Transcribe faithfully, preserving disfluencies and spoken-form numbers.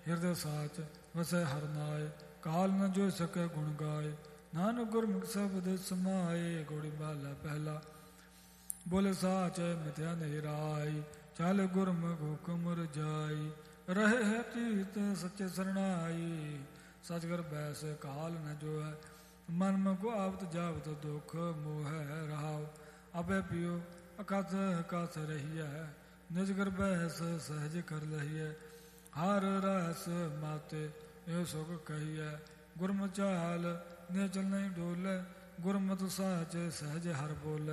ਹਿਰਦੈ ਸਾਚ ਵਸੈ ਹਰਿ ਨਾਇ, ਕਾਲ ਨ ਜੋ ਸਕੈ ਗੁਣ ਗਾਏ। ਨਾਨਕ ਗੁਰਮੁਖ ਸ਼ਬਦ ਸਮਾਏ, ਗੋੜੀ ਬਾਲਾ ਪਹਿਲਾ। ਬੋਲੇ ਸਾਚ ਮਿਥਿਆ ਨਹੀਂ ਰਾਈ, ਚੱਲ ਗੁਰਮੁਖ ਹੁਕਮ ਰਜਾਈ। ਰਹੇ ਹੈ ਤੀਤ ਸੱਚੇ ਸਰਣਾਈ, ਸਚ ਕਰ ਬੈਸ ਕਾਲ ਨ ਜੋਐ। ਮਨ ਮਗੁ ਆਵਤ ਜਾਵਤ ਦੁਖ ਮੋਹੈ ਰਹਾਉ। ਅਬੈ ਪਿਓ ਅਕਥ ਕਥ ਰਹੀਐ, ਨਿਜ ਕਰ ਬੈਸ ਸਹਿਜ ਕਰ ਲਹੀਐ। ਹਰ ਰਸ ਮਾਤੇ ਇਹ ਸੁਖ ਕਹੀਐ, ਗੁਰਮੁ ਚਾਲ ਨੇ ਚਲ ਨਹੀਂ ਡੋਲੇ। ਗੁਰਮਤਿ ਸਾਚ ਸਹਿਜ ਹਰ ਬੋਲੇ,